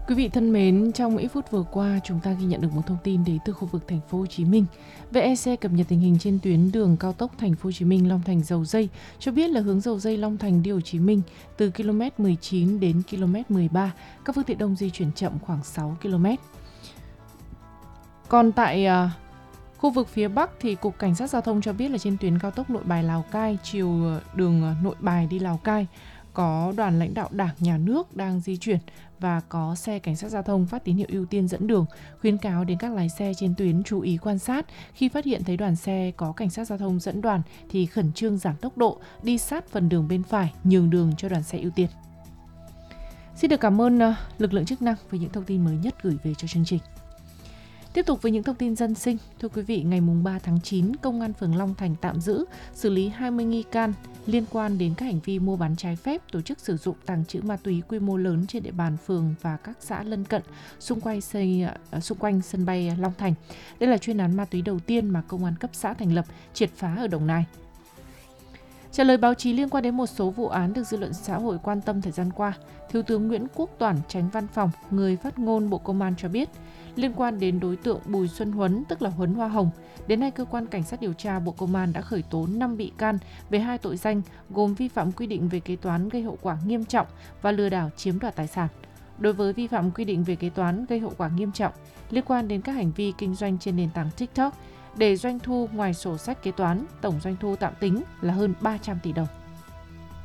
Quý vị thân mến, trong ít phút vừa qua, chúng ta ghi nhận được một thông tin đến từ khu vực thành phố Hồ Chí Minh. VEC cập nhật tình hình trên tuyến đường cao tốc thành phố Hồ Chí Minh Long Thành Dầu Dây cho biết là hướng Dầu Dây Long Thành đi Hồ Chí Minh từ km 19 đến km 13, các phương tiện đông di chuyển chậm khoảng 6 km. Còn tại khu vực phía Bắc thì Cục Cảnh sát Giao thông cho biết là trên tuyến cao tốc Nội Bài Lào Cai, chiều đường Nội Bài đi Lào Cai, có đoàn lãnh đạo Đảng, Nhà nước đang di chuyển và có xe cảnh sát giao thông phát tín hiệu ưu tiên dẫn đường, khuyến cáo đến các lái xe trên tuyến chú ý quan sát. Khi phát hiện thấy đoàn xe có cảnh sát giao thông dẫn đoàn thì khẩn trương giảm tốc độ, đi sát phần đường bên phải, nhường đường cho đoàn xe ưu tiên. Xin được cảm ơn lực lượng chức năng với những thông tin mới nhất gửi về cho chương trình. Tiếp tục với những thông tin dân sinh, thưa quý vị, ngày 3 tháng 9, Công an phường Long Thành tạm giữ, xử lý 20 nghi can liên quan đến các hành vi mua bán trái phép, tổ chức sử dụng tàng trữ ma túy quy mô lớn trên địa bàn phường và các xã lân cận xung quanh sân bay Long Thành. Đây là chuyên án ma túy đầu tiên mà Công an cấp xã thành lập, triệt phá ở Đồng Nai. Trả lời báo chí liên quan đến một số vụ án được dư luận xã hội quan tâm thời gian qua, Thiếu tướng Nguyễn Quốc Toản, Chánh Văn phòng, người phát ngôn Bộ Công an cho biết, liên quan đến đối tượng Bùi Xuân Huấn, tức là Huấn Hoa Hồng, đến nay Cơ quan Cảnh sát điều tra Bộ Công an đã khởi tố 5 bị can về 2 tội danh gồm vi phạm quy định về kế toán gây hậu quả nghiêm trọng và lừa đảo chiếm đoạt tài sản. Đối với vi phạm quy định về kế toán gây hậu quả nghiêm trọng liên quan đến các hành vi kinh doanh trên nền tảng TikTok, để doanh thu ngoài sổ sách kế toán, tổng doanh thu tạm tính là hơn 300 tỷ đồng.